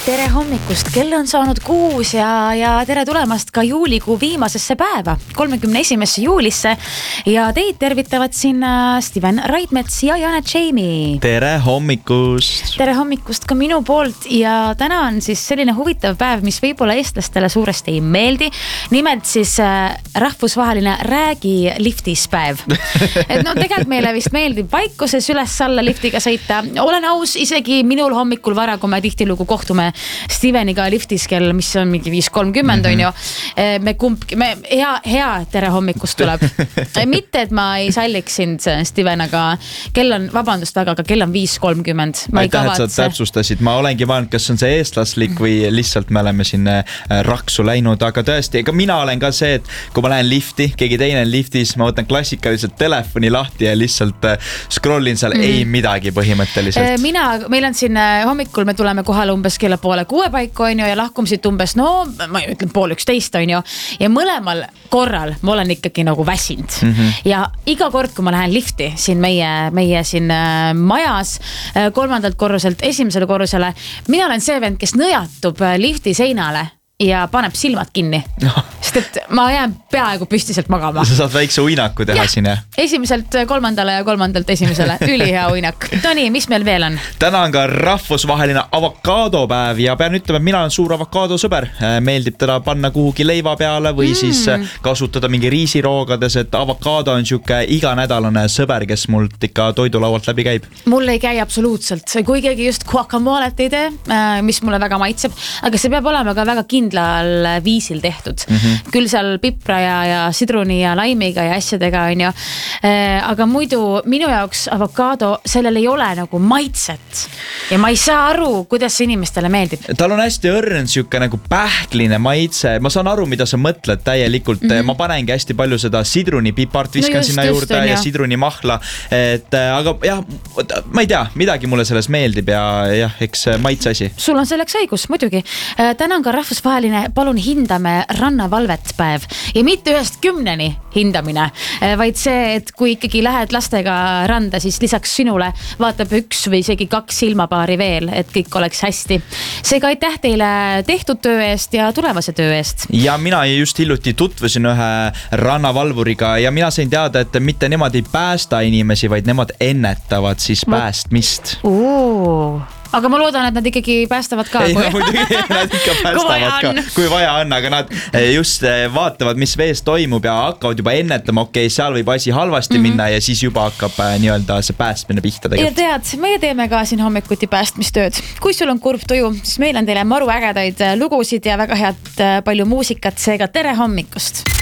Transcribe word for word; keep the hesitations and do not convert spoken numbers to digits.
tere hommikust, kell on saanud kuus ja, ja tere tulemast ka juulikuu viimasesse päeva, kolmekümne esimesse juulisse ja teid tervitavad siin Steven Raidmets ja Janet Jamie. Tere hommikust! Tere hommikust ka minu poolt ja täna on siis selline huvitav päev, mis võib-olla eestlastele suuresti ei meeldi. Nimelt siis rahvusvaheline räägi liftis päev. Et no tegelikult meile vist meeldib vaikuses üles-alla liftiga sõita. Olen aus, isegi minul hommikul vara, kui me tihtilugu kohtume Steveniga liftis, kell, mis on mingi viis kolmkümmend mm-hmm. on ju. Me kumbki, me hea, hea tere hommikust tuleb. Mitte, et ma ei salliks sind, Steven, aga kell on, vabandust väga, aga kell on viis kolmkümmend. Aitäh, et sa täpsustasid. Ma olengi vaadanud, kas on see eestlaslik või lihtsalt me oleme siin raksu läinud, aga tõesti, ega mina olen ka see, et kui ma lähen lifti, keegi teine on liftis, ma võtan klassikaliselt telefoni lahti ja lihtsalt scrollin seal mm-hmm. ei midagi põhimõtteliselt. Mina, meil on siin hommikul, me tuleme kohale umbes kella poole kuue paiku on ju ja lahkumsid umbes, no ma ütlen pool üksteist on ju ja mõlemal korral ma olen ikkagi nagu väsinud mm-hmm. ja iga kord, kui ma lähen lifti siin meie, meie siin majas kolmandalt korruselt esimesele korrusele, mina olen see vend, kes nõjatub lifti seinale ja paneb silmad kinni. No. Sest et ma jään peaaegu püstiselt magama. Sa saad väikse uinaku teha ja, sinne. Esimeselt kolmandale ja kolmandalt esimesele. Ülihea uinak. Toni, mis meil veel on? Täna on ka rahvusvaheline avokaadopäev ja pean ütlema, et mina olen suur avokaadosõber. Meeldib teda panna kuhugi leiva peale või mm. siis kasutada mingi riisiroogades, et avokaado on siuke iganädalane sõber, kes mult ikka toidulaualt läbi käib. Mul ei käi absoluutselt. Kui keegi just guacamolet ei tee, mis mulle väga maitseb, aga see peab olema ka väga kindlal viisil tehtud. Mm-hmm. Küll seal pipra ja, ja sidruni ja laimiga ja asjadega on ju. Aga muidu minu jaoks avokaado, sellel ei ole nagu maitset. Ja ma ei saa aru, kuidas see inimestele meeldib. Tal on hästi õrn siuke nagu pähkline maitse. Ma saan aru, mida sa mõtled täielikult. Mm-hmm. Ma panengi hästi palju seda sidruni pipart, viskan no just, sinna juurde on, ja sidruni mahla. Et, aga jah, ma ei tea, midagi mulle selles meeldib ja jah, eks maitse asi. Sul on selleks õigus, muidugi. Tänan ka rahvusvaheline palun hindame rannavalvet päev ja mitte ühest kümneni hindamine, vaid see, et kui ikkagi lähed lastega randa, siis lisaks sinule vaatab üks või isegi kaks silmapaari veel, et kõik oleks hästi. Seega aitäh teile tehtud töö eest ja tulevase töö eest. Ja mina just hiljuti tutvusin ühe rannavalvuriga ja mina sain teada, et mitte nemad ei päästa inimesi, vaid nemad ennetavad siis päästmist. Ooh. Aga ma loodan, et nad ikkagi päästavad ka. Ei, kui... muidugi, nad ikka päästavad ka, kui vaja on, aga nad just vaatavad, mis vees toimub ja hakkavad juba ennetama, okei, okay, seal võib asi halvasti mm-hmm. minna ja siis juba hakkab nii-öelda see päästmine pihta tegelikult. Ja tead, meie teeme ka siin hommikuti päästmistööd. Kui sul on kurb tuju, siis meil on teile maru ägedaid lugusid ja väga head palju muusikat, seega tere hommikust!